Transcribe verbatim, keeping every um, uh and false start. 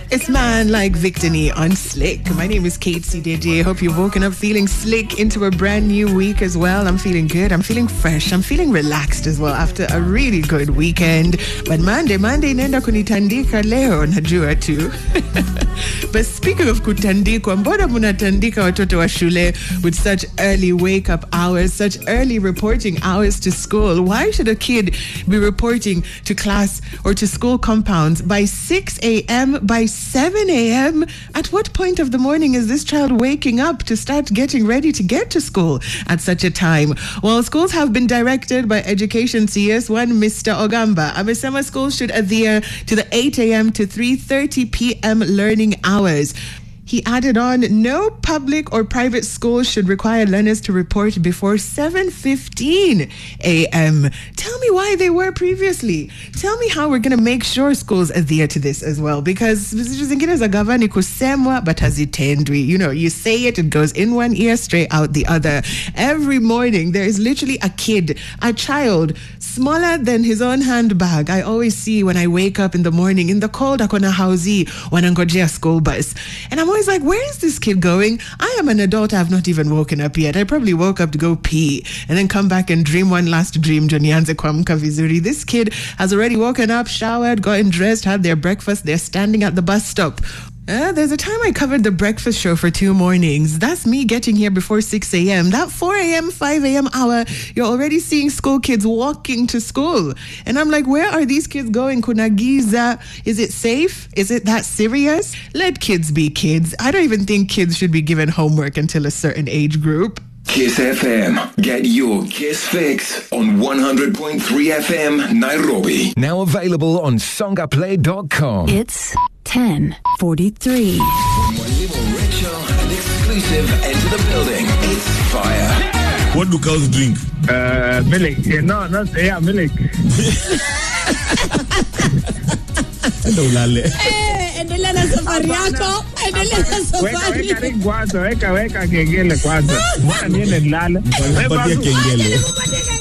It's man like Victony on Slick. My name is Kate C D J. Hope you've woken up feeling slick into a brand new week as well. I'm feeling good. I'm feeling fresh. I'm feeling relaxed as well after a really good weekend. But Monday, Monday nenda kunitandika leo najua tu. But speaking of kutandikwa, mbona munatandika watoto wa shule with such early wake up hours, such early reporting hours to school? Why should a kid be reporting to class or to school compounds by six a.m., by seven a.m.? At what point of the morning is this child waking up to start getting ready to get to school at such a time? Well, schools have been directed by Education C S one Mister Ogamba. Amesema schools should adhere to the eight a.m. to three thirty p.m. learning hours. He added on, no public or private schools should require learners to report before seven fifteen a.m. Tell me why they were previously. Tell me how we're going to make sure schools adhere to this as well. Because zingine za gavani kusemwa but hazitendwi. You know, you say it, it goes in one ear, straight out the other. Every morning, there is literally a kid, a child, smaller than his own handbag. I always see when I wake up in the morning, in the cold, akona hauzi, wanangojea school bus. And I'm always like, where is this kid going? I am an adult. I have not even woken up yet. I probably woke up to go pee and then come back and dream one last dream. Jonianze kuamka vizuri. This kid has already woken up, showered, gotten dressed, had their breakfast. They're standing at the bus stop. Uh, there's a time I covered the breakfast show for two mornings. That's me getting here before six a.m. That four a.m., five a.m. hour, you're already seeing school kids walking to school. And I'm like, where are these kids going? Kunagiza? Is it safe? Is it that serious? Let kids be kids. I don't even think kids should be given homework until a certain age group. Kiss F M. Get your Kiss fix on one hundred point three F M Nairobi. Now available on songa play dot com. It's ten forty-three. When little richer and exclusive enter the building, it's fire. What do cows drink? Uh, milk. Yeah, no, not, yeah, milk. Ulale. Eh, endelea na safari yako. Endelea na safari. Weka weka kwanza, weka weka kengele kwanza. Mbona niende nilale? Patia kengele.